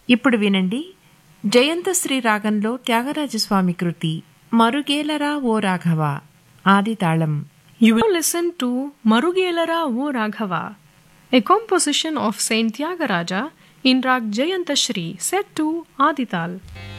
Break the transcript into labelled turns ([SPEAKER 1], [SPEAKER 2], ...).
[SPEAKER 1] ఇప్పుడు వినండి జయంతశ్రీ రాగంలో త్యాగరాజస్వామి కృతి మరుగేలరా ఓ రాఘవ ఆది తాళం.
[SPEAKER 2] You will listen to Marugelara O Raghava, a composition of Saint Tyagaraja in Rag Jayantashri set to Adital.